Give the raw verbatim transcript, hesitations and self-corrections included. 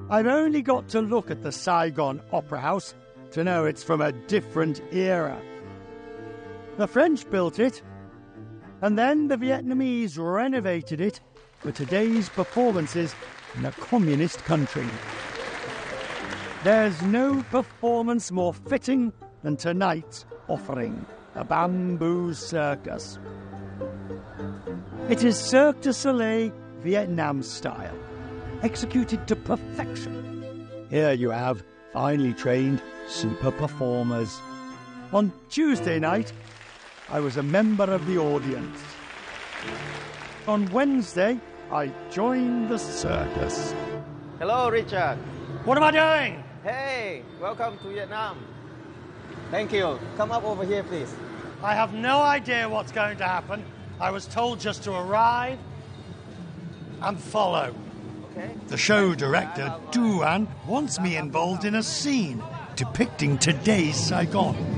I've only got to look at the Saigon Opera House to know it's from a different era. The French built it, and then the Vietnamese renovated it for today's performances in a communist country. There's no performance more fitting than tonight's offering, the Bamboo Circus. It is Cirque du Soleil Vietnam style, executed to perfection. Here you have finely trained super performers. On Tuesday night, I was a member of the audience. On Wednesday, I joined the circus. Hello, Richard. What am I doing? Hey, welcome to Vietnam. Thank you. Come up over here, please. I have no idea what's going to happen. I was told just to arrive and follow. Okay. The show director, Duan, wants me involved in a scene depicting today's Saigon.